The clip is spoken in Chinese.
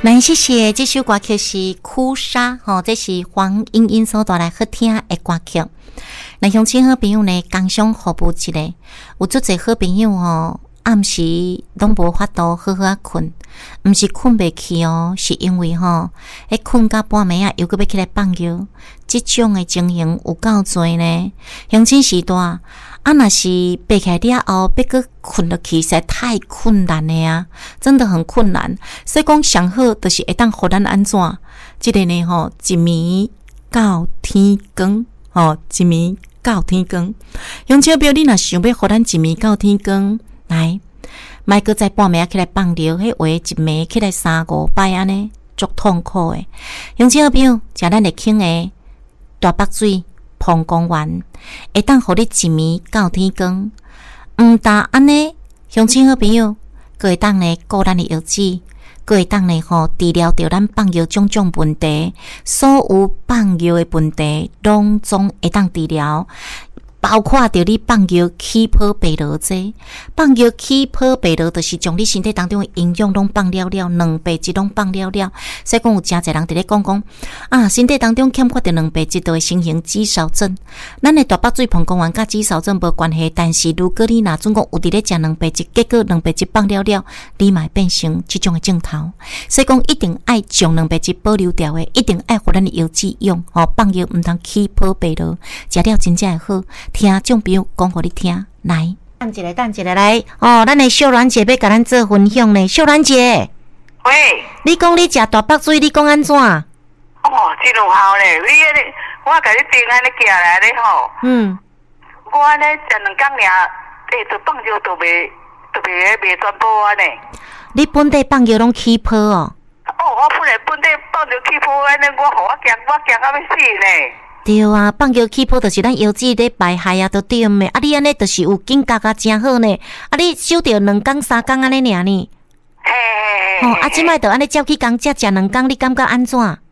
蛮谢谢，这首歌曲是《哭砂》吼，这是黄莺莺所带来好听的歌曲。那乡亲好朋友呢，工商服务一个，有足侪好朋友吼，暗时拢无法度好好困，毋是困袂去哦，是因为吼，迄困到半暝啊，又搁要起来放尿，即种的情形有够多呢。乡亲时代啊，若是爬起来了后，要搁困落去，实在太困难了啊，真的很困难。所以讲上好，就是会当互咱安怎？即个呢吼，一暝到天光，吼，一暝到天光。乡亲朋友，你若想要互咱一暝到天光，来，莫搁再半暝起来放尿，迄话一暝起来3、5摆安尼，足痛苦诶。乡亲朋友，食咱会轻诶大北水澎公园，会当互你一暝到天光。毋但安尼，乡亲好朋友，佫会当呢顾咱诶腰子，佫会当呢治疗着咱放尿种种问题，所有放尿诶问题，拢总会当治疗。包括着你放尿起泡白萝这，放尿起泡白萝，就是将你身体当中的营养拢放了了，蛋白质拢放了了。所以讲有真侪人伫咧讲啊，身体当中欠缺着蛋白质，就会形成肌少症。咱的大北水澎公园甲肌少症无关系，但是如果你若总讲有伫咧食蛋白质，结果蛋白质放了了，你嘛会变成即种的症头。所以讲一定爱将蛋白质保留掉的，一定爱互咱的腰子用。放尿毋通起泡白萝，食了真正会好。听众朋友讲互你听，来，等一个来咱的秀兰姐要甲咱做分享呢。秀兰姐， 喂， 你讲你食大北水，你讲安怎？ 真有效咧！我甲你订安尼寄来咧吼。我安尼食2工尔，就放尿就袂全部安尼。 你本地放尿拢起泡哦？ 我本地放尿起泡安尼，我惊到要死呢。 对啊，放尿起泡就是咱腰子咧排害啊，都对咩？啊，你安尼就是有感觉真好呢。啊，你守着2工3工安尼尔呢？ 嘿。 即摆就安尼照去工才食2工，你感觉安怎？